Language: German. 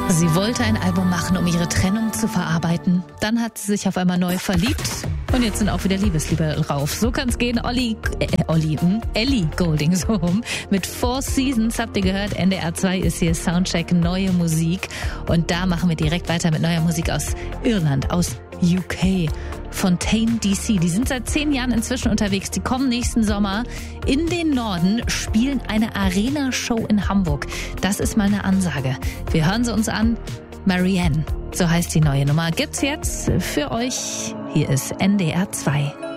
Sie wollte ein Album machen, um ihre Trennung zu verarbeiten. Dann hat sie sich auf einmal neu verliebt. Und jetzt sind auch wieder Liebesliebe drauf. So kann's gehen. Ellie Goulding, so rum. Mit Four Seasons habt ihr gehört. NDR 2 ist hier Soundcheck neue Musik. Und da machen wir direkt weiter mit neuer Musik aus Irland, aus UK. Fontaine DC. Die sind seit 10 Jahren inzwischen unterwegs. Die kommen nächsten Sommer in den Norden, spielen eine Arena-Show in Hamburg. Das ist mal eine Ansage. Wir hören sie uns an. Marianne, so heißt die neue Nummer. Gibt's jetzt für euch. Hier ist NDR 2.